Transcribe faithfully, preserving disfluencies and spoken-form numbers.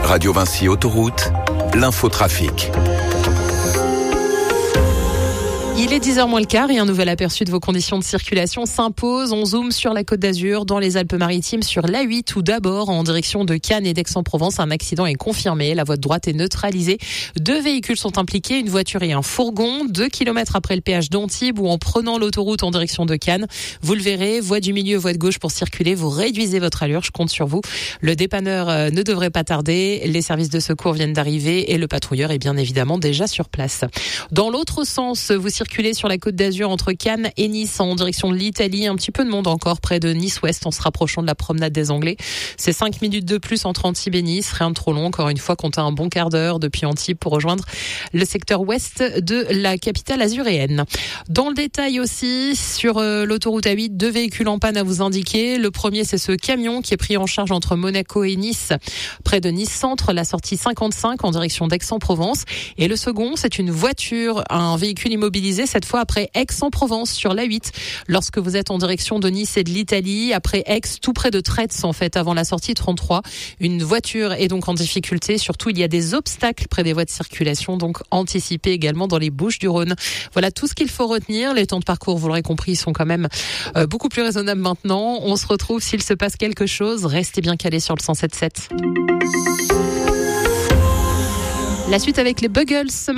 Radio Vinci Autoroute, l'infotrafic. Il est dix heures moins le quart et un nouvel aperçu de vos conditions de circulation s'impose. On zoome sur la Côte d'Azur, dans les Alpes-Maritimes, sur l'A huit, tout d'abord en direction de Cannes et d'Aix-en-Provence. Un accident est confirmé. La voie de droite est neutralisée. Deux véhicules sont impliqués, une voiture et un fourgon. Deux kilomètres après le péage d'Antibes ou en prenant l'autoroute en direction de Cannes. Vous le verrez, voie du milieu, voie de gauche pour circuler. Vous réduisez votre allure, je compte sur vous. Le dépanneur euh, ne devrait pas tarder. Les services de secours viennent d'arriver et le patrouilleur est bien évidemment déjà sur place. Dans l'autre sens, vous circulez sur la Côte d'Azur entre Cannes et Nice en direction de l'Italie. Un petit peu de monde encore près de Nice-Ouest en se rapprochant de la promenade des Anglais. C'est cinq minutes de plus entre Antibes et Nice. Rien de trop long. Encore une fois, comptez un bon quart d'heure depuis Antibes pour rejoindre le secteur ouest de la capitale azuréenne. Dans le détail aussi, sur euh, l'autoroute A huit, deux véhicules en panne à vous indiquer. Le premier, c'est ce camion qui est pris en charge entre Monaco et Nice, près de Nice Centre, la sortie cinquante-cinq en direction d'Aix-en-Provence. Et le second, c'est une voiture, un véhicule immobilisé, cette fois après Aix-en-Provence sur l'A huit. Lorsque vous êtes en direction de Nice et de l'Italie, après Aix, tout près de Tretz en fait, avant la sortie trente-trois. Une voiture est donc en difficulté. Surtout, il y a des obstacles près des voies de circulation, donc anticipez également dans les Bouches-du-Rhône. Voilà tout ce qu'il faut retenir. Les temps de parcours, vous l'aurez compris, sont quand même euh, beaucoup plus raisonnables maintenant. On se retrouve s'il se passe quelque chose. Restez bien calés sur le cent sept sept. La suite avec les Buggles ce matin.